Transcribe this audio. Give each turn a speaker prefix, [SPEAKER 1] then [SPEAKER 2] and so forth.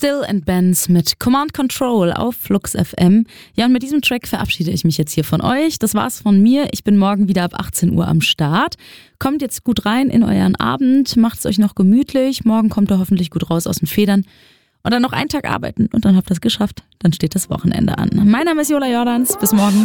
[SPEAKER 1] Still and Benz mit Command Control auf Flux FM. Ja, und mit diesem Track verabschiede ich mich jetzt hier von euch. Das war's von mir. Ich bin morgen wieder ab 18 Uhr am Start. Kommt jetzt gut rein in euren Abend, macht's euch noch gemütlich. Morgen kommt ihr hoffentlich gut raus aus den Federn. Und dann noch einen Tag arbeiten und dann habt ihr es geschafft. Dann steht das Wochenende an. Mein Name ist Jola Jordans. Bis morgen.